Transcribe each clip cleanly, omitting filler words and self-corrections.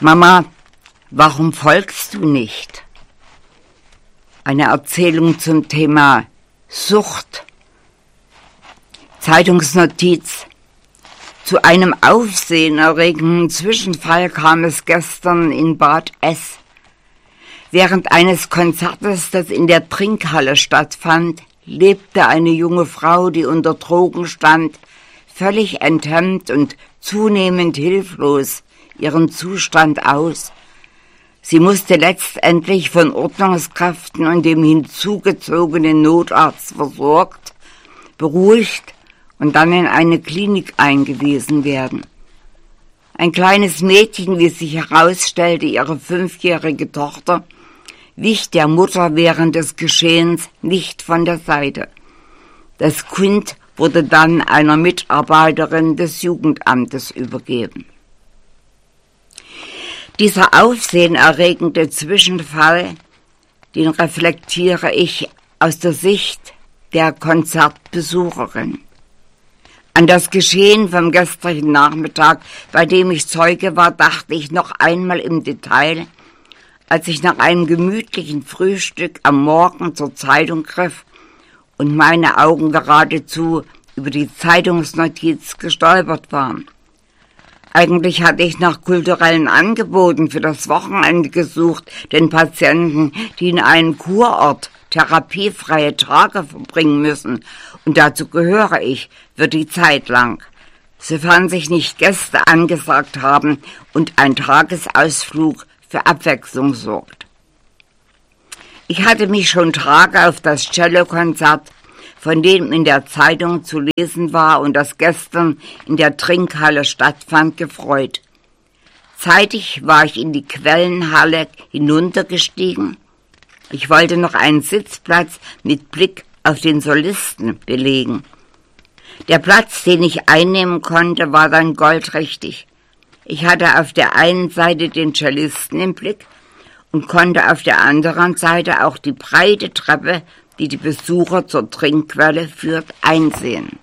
Mama, warum folgst du nicht? Eine Erzählung zum Thema Sucht. Zeitungsnotiz. Zu einem aufsehenerregenden Zwischenfall kam es gestern in Bad S. Während eines Konzertes, das in der Trinkhalle stattfand, lebte eine junge Frau, die unter Drogen stand, völlig enthemmt und zunehmend hilflos ihren Zustand aus. Sie musste letztendlich von Ordnungskräften und dem hinzugezogenen Notarzt versorgt, beruhigt und dann in eine Klinik eingewiesen werden. Ein kleines Mädchen, wie sich herausstellte, ihre 5-jährige Tochter, wich der Mutter während des Geschehens nicht von der Seite. Das Kind wurde dann einer Mitarbeiterin des Jugendamtes übergeben. Dieser aufsehenerregende Zwischenfall, den reflektiere ich aus der Sicht der Konzertbesucherin. An das Geschehen vom gestrigen Nachmittag, bei dem ich Zeuge war, dachte ich noch einmal im Detail, als ich nach einem gemütlichen Frühstück am Morgen zur Zeitung griff und meine Augen geradezu über die Zeitungsnotiz gestolpert waren. Eigentlich hatte ich nach kulturellen Angeboten für das Wochenende gesucht, den Patienten, die in einem Kurort therapiefreie Tage verbringen müssen, und dazu gehöre ich für die Zeit lang, sofern sich nicht Gäste angesagt haben und ein Tagesausflug für Abwechslung sorgt. Ich hatte mich schon Tage auf das Cellokonzert, von dem in der Zeitung zu lesen war und das gestern in der Trinkhalle stattfand, gefreut. Zeitig war ich in die Quellenhalle hinuntergestiegen. Ich wollte noch einen Sitzplatz mit Blick auf den Solisten belegen. Der Platz, den ich einnehmen konnte, war dann goldrichtig. Ich hatte auf der einen Seite den Cellisten im Blick und konnte auf der anderen Seite auch die breite Treppe, die die Besucher zur Trinkquelle führt, einsehen.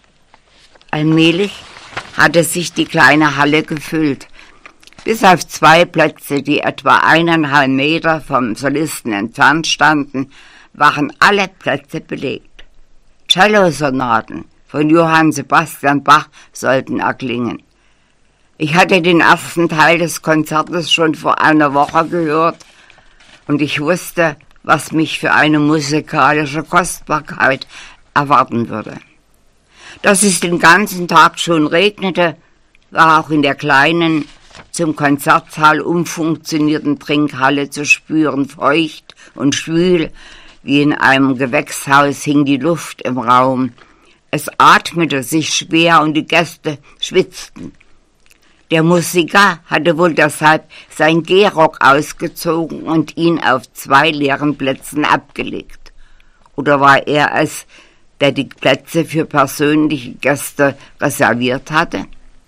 Allmählich hatte sich die kleine Halle gefüllt. Bis auf 2 Plätze, die etwa 1,5 Meter vom Solisten entfernt standen, waren alle Plätze belegt. Cellosonaten von Johann Sebastian Bach sollten erklingen. Ich hatte den ersten Teil des Konzertes schon vor einer Woche gehört und ich wusste, was mich für eine musikalische Kostbarkeit erwarten würde. Dass es den ganzen Tag schon regnete, war auch in der kleinen, zum Konzertsaal umfunktionierten Trinkhalle zu spüren. Feucht und schwül, wie in einem Gewächshaus, hing die Luft im Raum. Es atmete sich schwer und die Gäste schwitzten. Der Musiker hatte wohl deshalb sein Gehrock ausgezogen und ihn auf 2 leeren Plätzen abgelegt. Oder war er es, der die Plätze für persönliche Gäste reserviert hatte?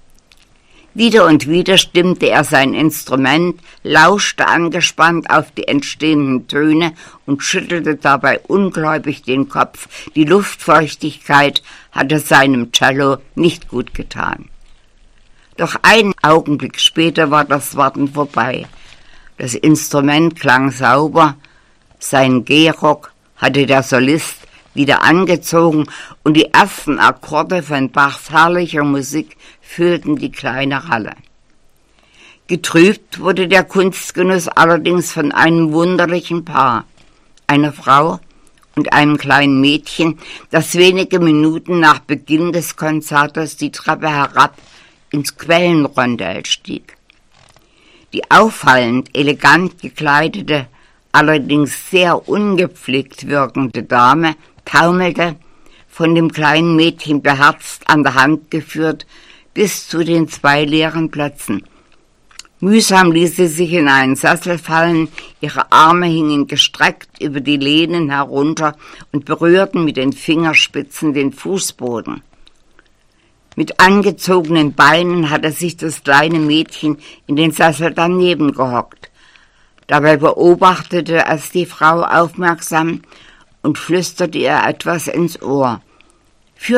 Wieder und wieder stimmte er sein Instrument, lauschte angespannt auf die entstehenden Töne und schüttelte dabei ungläubig den Kopf. Die Luftfeuchtigkeit hatte seinem Cello nicht gut getan. Doch einen Augenblick später war das Warten vorbei. Das Instrument klang sauber, seinen Gehrock hatte der Solist wieder angezogen und die ersten Akkorde von Bachs herrlicher Musik füllten die kleine Halle. Getrübt wurde der Kunstgenuss allerdings von einem wunderlichen Paar, einer Frau und einem kleinen Mädchen, das wenige Minuten nach Beginn des Konzertes die Treppe herab ins Quellenrondell stieg. Die auffallend elegant gekleidete, allerdings sehr ungepflegt wirkende Dame taumelte, von dem kleinen Mädchen beherzt an der Hand geführt, bis zu den 2 leeren Plätzen. Mühsam ließ sie sich in einen Sessel fallen, ihre Arme hingen gestreckt über die Lehnen herunter und berührten mit den Fingerspitzen den Fußboden. Mit angezogenen Beinen hatte sich das kleine Mädchen in den Sessel daneben gehockt. Dabei beobachtete es die Frau aufmerksam und flüsterte ihr etwas ins Ohr.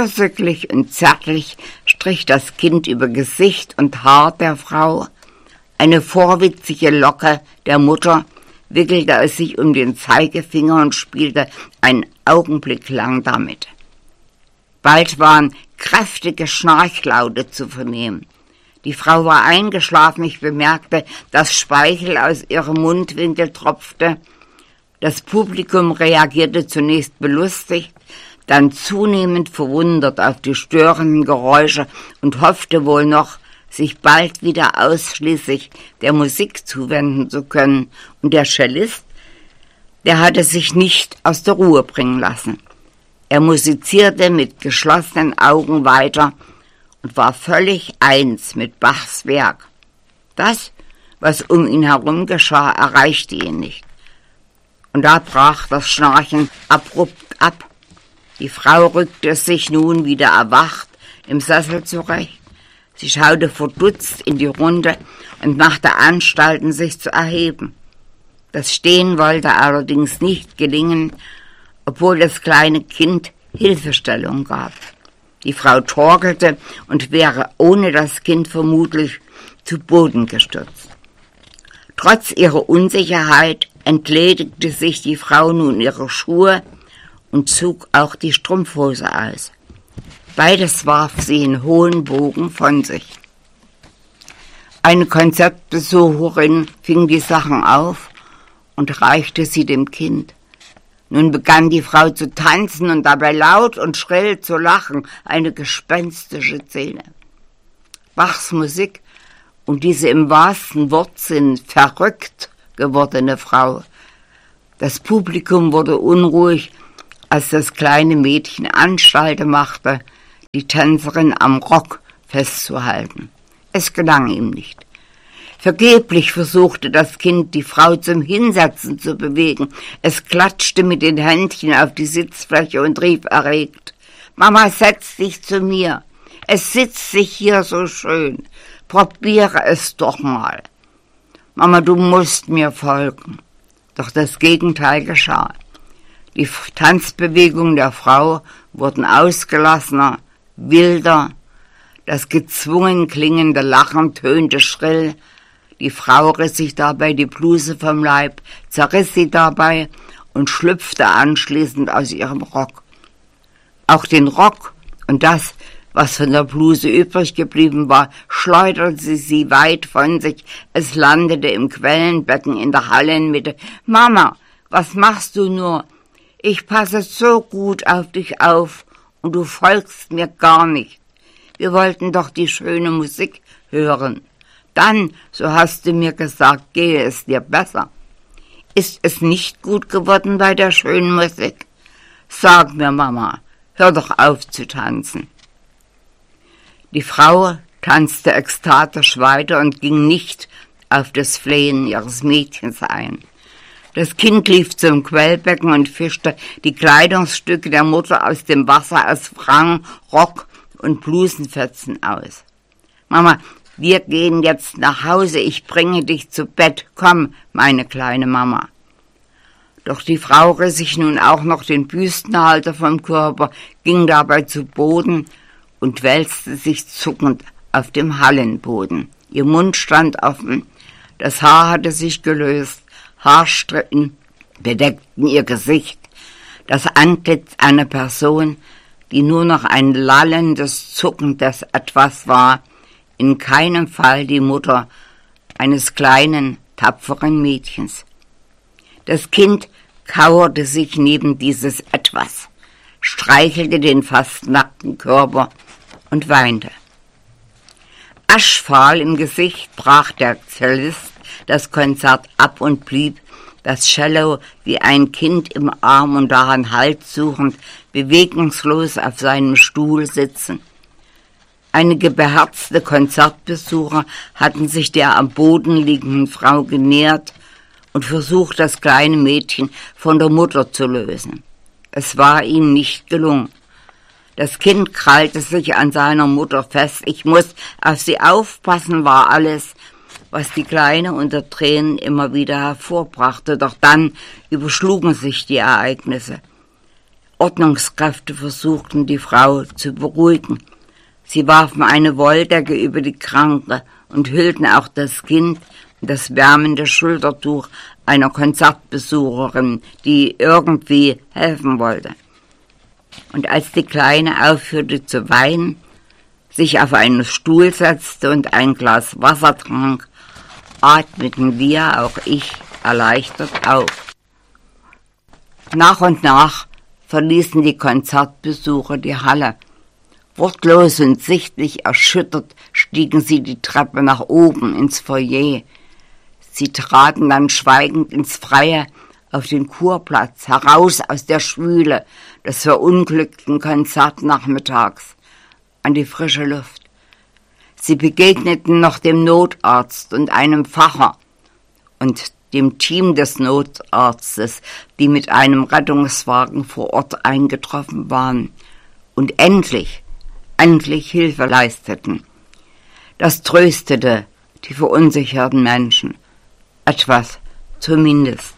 Fürsorglich und zärtlich strich das Kind über Gesicht und Haar der Frau, Eine vorwitzige Locke der Mutter wickelte es sich um den Zeigefinger und spielte einen Augenblick lang damit. Bald waren kräftige Schnarchlaute zu vernehmen. Die Frau war eingeschlafen, ich bemerkte, dass Speichel aus ihrem Mundwinkel tropfte. Das Publikum reagierte zunächst belustigt, dann zunehmend verwundert auf die störenden Geräusche und hoffte wohl noch, sich bald wieder ausschließlich der Musik zuwenden zu können. Und der Cellist, der hatte sich nicht aus der Ruhe bringen lassen. Er musizierte mit geschlossenen Augen weiter und war völlig eins mit Bachs Werk. Das, was um ihn herum geschah, erreichte ihn nicht. Und da brach das Schnarchen abrupt ab. Die Frau rückte sich nun wieder erwacht im Sessel zurecht. Sie schaute verdutzt in die Runde und machte Anstalten, sich zu erheben. Das Stehen wollte allerdings nicht gelingen, obwohl das kleine Kind Hilfestellung gab. Die Frau torkelte und wäre ohne das Kind vermutlich zu Boden gestürzt. Trotz ihrer Unsicherheit entledigte sich die Frau nun ihrer Schuhe und zog auch die Strumpfhose aus. Beides warf sie in hohen Bogen von sich. Eine Konzertbesucherin fing die Sachen auf und reichte sie dem Kind. Nun begann die Frau zu tanzen und dabei laut und schrill zu lachen, eine gespenstische Szene. Bachs Musik und diese im wahrsten Wortsinn verrückt gewordene Frau. Das Publikum wurde unruhig, als das kleine Mädchen Anstalten machte, die Tänzerin am Rock festzuhalten. Es gelang ihm nicht. Vergeblich versuchte das Kind, die Frau zum Hinsetzen zu bewegen. Es klatschte mit den Händchen auf die Sitzfläche und rief erregt: »Mama, setz dich zu mir. Es sitzt sich hier so schön. Probiere es doch mal. Mama, du musst mir folgen.« Doch das Gegenteil geschah. Die Tanzbewegungen der Frau wurden ausgelassener, wilder. Das gezwungen klingende Lachen tönte schrill. Die Frau riss sich dabei die Bluse vom Leib, zerriss sie dabei und schlüpfte anschließend aus ihrem Rock. Auch den Rock und das, was von der Bluse übrig geblieben war, schleuderte sie weit von sich. Es landete im Quellenbecken in der Hallenmitte. »Mama, was machst du nur? Ich passe so gut auf dich auf und du folgst mir gar nicht. Wir wollten doch die schöne Musik hören. Dann, so hast du mir gesagt, gehe es dir besser. Ist es nicht gut geworden bei der schönen Musik? Sag mir, Mama, hör doch auf zu tanzen.« Die Frau tanzte ekstatisch weiter und ging nicht auf das Flehen ihres Mädchens ein. Das Kind lief zum Quellbecken und fischte die Kleidungsstücke der Mutter aus dem Wasser aus Frack, Rock und Blusenfetzen aus. »Mama, wir gehen jetzt nach Hause, ich bringe dich zu Bett. Komm, meine kleine Mama.« Doch die Frau riss sich nun auch noch den Büstenhalter vom Körper, ging dabei zu Boden und wälzte sich zuckend auf dem Hallenboden. Ihr Mund stand offen, das Haar hatte sich gelöst, Haarstrippen bedeckten ihr Gesicht, das Antlitz einer Person, die nur noch ein lallendes, zuckendes Etwas war, in keinem Fall die Mutter eines kleinen, tapferen Mädchens. Das Kind kauerte sich neben dieses Etwas, streichelte den fast nackten Körper und weinte. Aschfahl im Gesicht brach der Cellist das Konzert ab und blieb, das Cello wie ein Kind im Arm und daran Halt suchend, bewegungslos auf seinem Stuhl sitzen. Einige beherzte Konzertbesucher hatten sich der am Boden liegenden Frau genähert und versucht, das kleine Mädchen von der Mutter zu lösen. Es war ihm nicht gelungen. Das Kind krallte sich an seiner Mutter fest. »Ich muss auf sie aufpassen«, war alles, was die Kleine unter Tränen immer wieder hervorbrachte. Doch dann überschlugen sich die Ereignisse. Ordnungskräfte versuchten, die Frau zu beruhigen. Sie warfen eine Wolldecke über die Kranke und hüllten auch das Kind in das wärmende Schultertuch einer Konzertbesucherin, die irgendwie helfen wollte. Und als die Kleine aufhörte zu weinen, sich auf einen Stuhl setzte und ein Glas Wasser trank, atmeten wir, auch ich, erleichtert auf. Nach und nach verließen die Konzertbesucher die Halle. Wortlos und sichtlich erschüttert stiegen sie die Treppe nach oben ins Foyer. Sie traten dann schweigend ins Freie auf den Kurplatz, heraus aus der Schwüle des verunglückten Konzertnachmittags, an die frische Luft. Sie begegneten noch dem Notarzt und einem Pfarrer und dem Team des Notarztes, die mit einem Rettungswagen vor Ort eingetroffen waren und endlich Hilfe leisteten. Das tröstete die verunsicherten Menschen. Etwas zumindest.